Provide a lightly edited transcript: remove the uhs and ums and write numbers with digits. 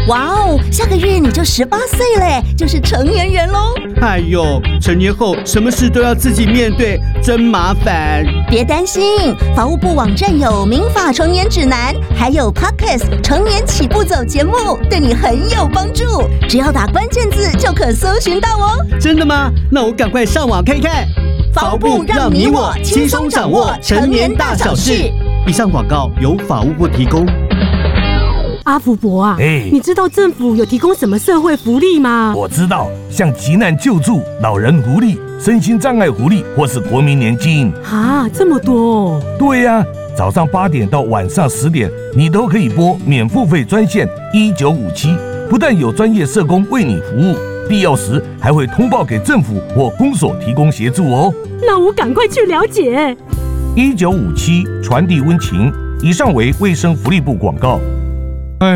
哇哦，下个月你就18岁嘞，就是成年人喽。 哎呦，成年后什么事都要自己面对，真麻烦。 别担心，法务部网站有民法成年指南，还有 Podcast 成年起步走节目，对你很有帮助。只要打关键字就可搜寻到哦。 真的吗？那我赶快上网看看。 法务部让你我轻松掌握成年大小事。 以上广告由法务部提供。 阿福伯啊，你知道政府有提供什么社会福利吗？ 我知道，像急难救助、老人福利、身心障碍福利，或是国民年金。 啊，这么多哦！ 对呀，早上8点到晚上10点，你都可以拨免付费专线1957，不但有专业社工为你服务，必要时还会通报给政府或公所提供协助哦。 那我赶快去了解。 1957传递温情。以上为卫生福利部广告。